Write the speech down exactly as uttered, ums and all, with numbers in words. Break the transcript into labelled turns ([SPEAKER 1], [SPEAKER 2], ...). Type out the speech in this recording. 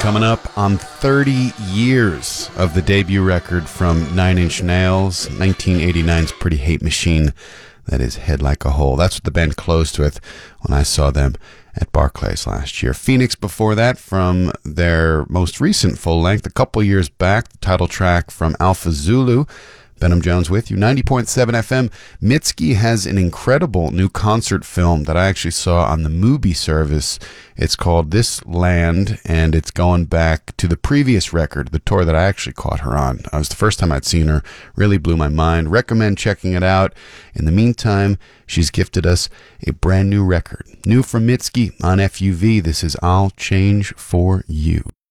[SPEAKER 1] Coming up on thirty years of the debut record from Nine Inch Nails, nineteen eighty-nine's Pretty Hate Machine, that is Head Like a Hole. That's what the band closed with when I saw them at Barclays last year. Phoenix before that, from their most recent full length, a couple years back, the title track from Alpha Zulu. Benham Jones with you, ninety point seven F M. Mitski has an incredible new concert film that I actually saw on the Mubi service. It's called This Land, and it's going back to the previous record, the tour that I actually caught her on. It was the first time I'd seen her. Really blew my mind. Recommend checking it out. In the meantime, she's gifted us a brand new record. New from Mitski on F U V. This is I'll Change For You.